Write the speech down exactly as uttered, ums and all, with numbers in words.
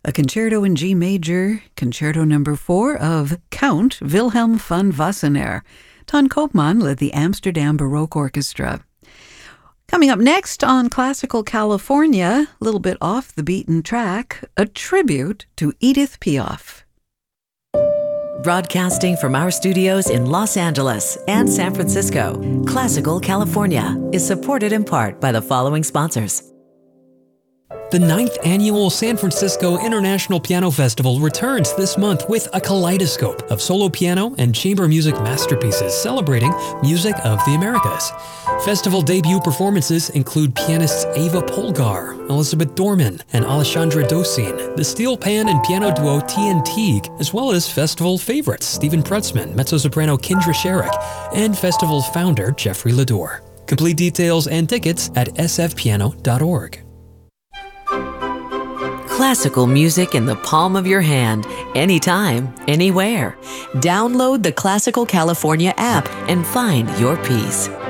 a concerto in G major, concerto number four of Count Wilhelm van Wassenaar. Ton Koopman led the Amsterdam Baroque Orchestra. Coming up next on Classical California, a little bit off the beaten track, a tribute to Edith Piaf. Broadcasting from our studios in Los Angeles and San Francisco, Classical California is supported in part by the following sponsors. The ninth Annual San Francisco International Piano Festival returns this month with a kaleidoscope of solo piano and chamber music masterpieces celebrating music of the Americas. Festival debut performances include pianists Ava Polgar, Elizabeth Dorman, and Alessandra Dosin, the steel pan and piano duo T N Teague, as well as festival favorites Stephen Prutzman, mezzo-soprano Kindra Sherrick, and festival founder Jeffrey Lador. Complete details and tickets at s f piano dot org. Classical music in the palm of your hand, anytime, anywhere. Download the Classical California app and find your peace.